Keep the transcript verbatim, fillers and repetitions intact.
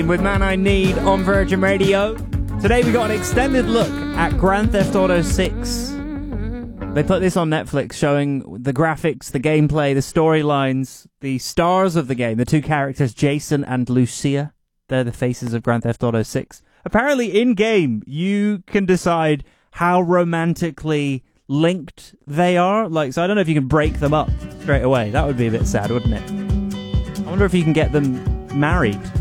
With Man I Need on Virgin Radio. Today we got an extended look at Grand Theft Auto six. They put this on Netflix, showing the graphics, the gameplay, the storylines, the stars of the game, the two characters, Jason and Lucia. They're the faces of Grand Theft Auto six. Apparently, in-game, you can decide how romantically linked they are. Like, so I don't know if you can break them up straight away. That would be a bit sad, wouldn't it? I wonder if you can get them married.